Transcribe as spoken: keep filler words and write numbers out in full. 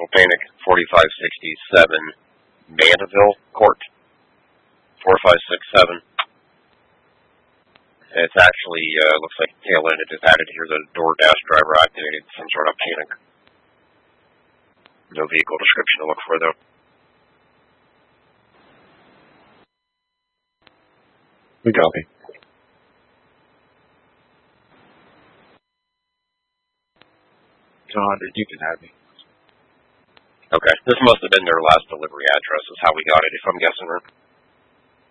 Panic, forty-five sixty-seven Mandeville Court, four five six seven. It's actually, uh, looks like tail end. It just added here the DoorDash driver activated some sort of panic. No vehicle description to look for, though. We copy. John, you can have me. Okay, this must have been their last delivery address is how we got it, if I'm guessing right.